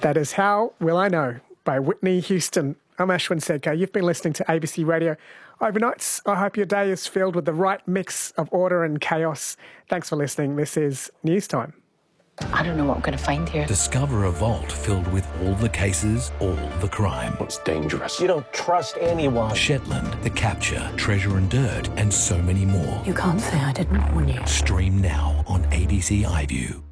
That is How Will I Know by Whitney Houston. I'm Ashwin Sedkar. You've been listening to ABC Radio Overnights. I hope your day is filled with the right mix of order and chaos. Thanks for listening. This is News Time. I don't know what I'm going to find here. Discover a vault filled with all the cases, all the crime. It's dangerous. You don't trust anyone. Shetland, The Capture, Treasure and Dirt, and so many more. You can't say I didn't warn you. Stream now on ABC iView.